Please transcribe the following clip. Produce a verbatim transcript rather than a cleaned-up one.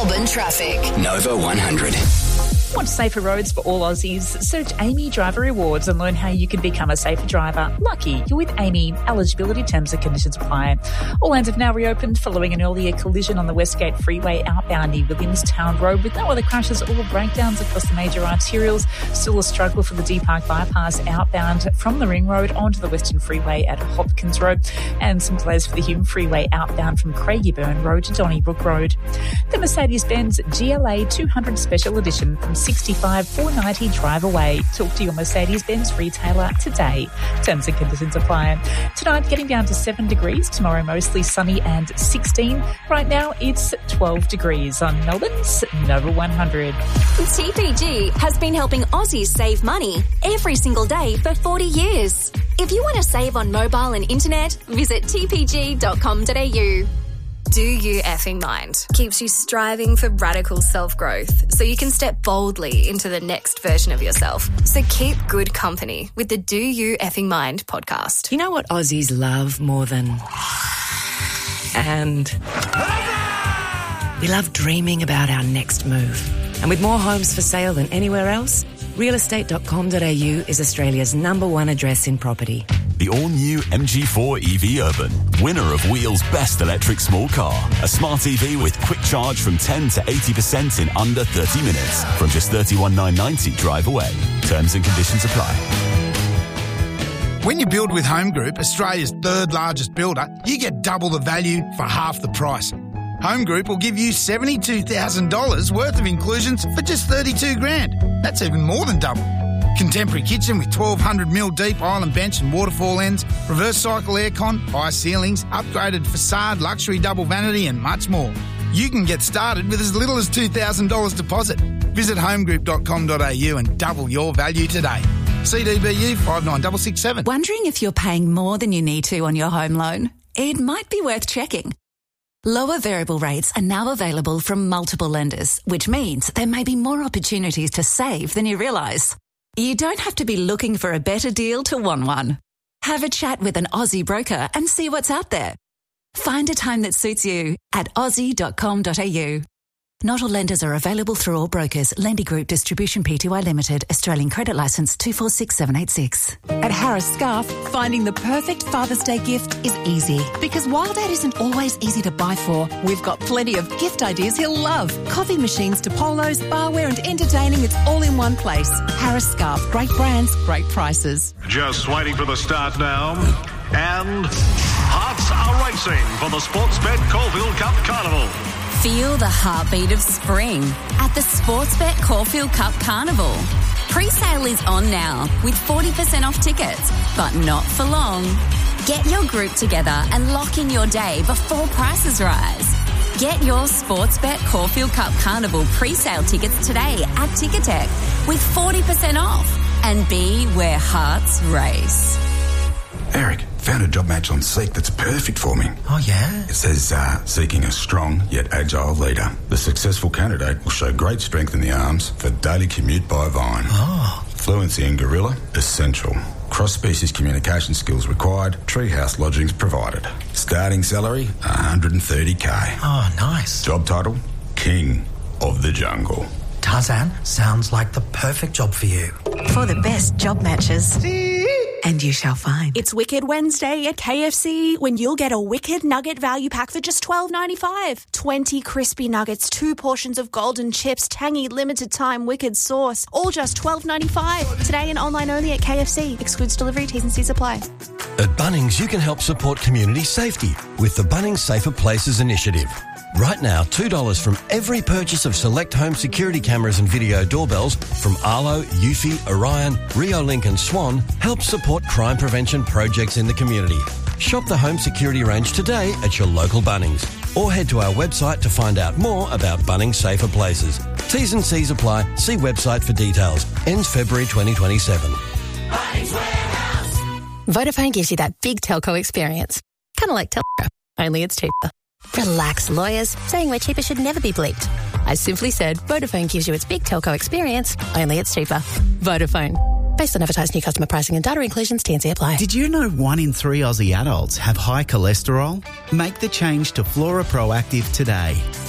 Melbourne traffic. Nova one hundred. Want safer roads for all Aussies? Search Amy Driver Rewards and learn how you can become a safer driver. Lucky, you're with Amy. Eligibility terms and conditions apply. All lanes have now reopened following an earlier collision on the Westgate Freeway outbound near Williamstown Road with no other crashes or breakdowns across the major arterials. Still a struggle for the D Park bypass outbound from the Ring Road onto the Western Freeway at Hopkins Road, and some delays for the Hume Freeway outbound from Craigieburn Road to Donnybrook Road. The Mercedes-Benz G L A two hundred Special Edition from sixty-five four ninety drive away. Talk to your Mercedes-Benz retailer today. Terms and conditions apply. Tonight, getting down to seven degrees. Tomorrow, mostly sunny and sixteen. Right now, it's twelve degrees on Melbourne's Nova one hundred. T P G has been helping Aussies save money every single day for forty years. If you want to save on mobile and internet, visit t p g dot com dot a u. Do You Effing Mind keeps you striving for radical self-growth so you can step boldly into the next version of yourself. So keep good company with the Do You Effing Mind podcast. You know what Aussies love more than... And... We love dreaming about our next move. And with more homes for sale than anywhere else, real estate dot com dot a u is Australia's number one address in property. The all-new M G four E V Urban, winner of Wheel's Best Electric Small Car. A smart E V with quick charge from ten to eighty percent in under thirty minutes from just thirty-one thousand nine hundred ninety drive away. Terms and conditions apply. When you build with Home Group, Australia's third largest builder, you get double the value for half the price. Home Group will give you seventy-two thousand dollars worth of inclusions for just thirty-two grand. That's even more than double. Contemporary kitchen with twelve hundred mil deep island bench and waterfall ends, reverse cycle aircon, high ceilings, upgraded facade, luxury double vanity and much more. You can get started with as little as two thousand dollars deposit. Visit home group dot com dot a u and double your value today. C D B U five nine six six seven. Wondering if you're paying more than you need to on your home loan? It might be worth checking. Lower variable rates are now available from multiple lenders, which means there may be more opportunities to save than you realise. You don't have to be looking for a better deal to want one. Have a chat with an Aussie broker and see what's out there. Find a time that suits you at aussie dot com dot a u. Not all lenders are available through all brokers. Lendy Group Distribution Pty Limited. Australian Credit Licence two four six seven eight six. At Harris Scarf, finding the perfect Father's Day gift is easy. Because while Dad isn't always easy to buy for, we've got plenty of gift ideas he'll love. Coffee machines to polos, barware and entertaining, it's all in one place. Harris Scarf, great brands, great prices. Just waiting for the start now. And hearts are racing for the Sportsbet Caulfield Cup Carnival. Feel the heartbeat of spring at the Sportsbet Caulfield Cup Carnival. Pre-sale is on now with forty percent off tickets, but not for long. Get your group together and lock in your day before prices rise. Get your Sportsbet Caulfield Cup Carnival pre-sale tickets today at Ticketek with forty percent off and be where hearts race. Eric, found a job match on Seek that's perfect for me. Oh, yeah? It says, uh, seeking a strong yet agile leader. The successful candidate will show great strength in the arms for daily commute by Vine. Oh. Fluency in Gorilla, essential. Cross-species communication skills required. Treehouse lodgings provided. Starting salary, one hundred thirty k. Oh, nice. Job title, King of the Jungle. Tarzan, sounds like the perfect job for you. For the best job matches. And you shall find. It's Wicked Wednesday at K F C when you'll get a Wicked Nugget value pack for just twelve ninety-five. twenty crispy nuggets, two portions of golden chips, tangy limited time Wicked sauce, all just twelve ninety-five. Today and online only at K F C. Excludes delivery, T's and C's apply. At Bunnings, you can help support community safety with the Bunnings Safer Places initiative. Right now, two dollars from every purchase of select home security cameras and video doorbells from Arlo, Eufy, Orion, Riolink and Swan helps support crime prevention projects in the community. Shop the home security range today at your local Bunnings or head to our website to find out more about Bunnings Safer Places. T's and C's apply. See website for details. Ends February twenty twenty-seven. Bunnings Warehouse. Vodafone gives you that big telco experience. Kind of like telco, only it's cheaper. Relax, lawyers. Saying we're cheaper should never be bleeped. I simply said Vodafone gives you its big telco experience, only it's cheaper. Vodafone. Based on advertised new customer pricing and data inclusions, T and C apply. Did you know one in three Aussie adults have high cholesterol? Make the change to Flora Proactive today.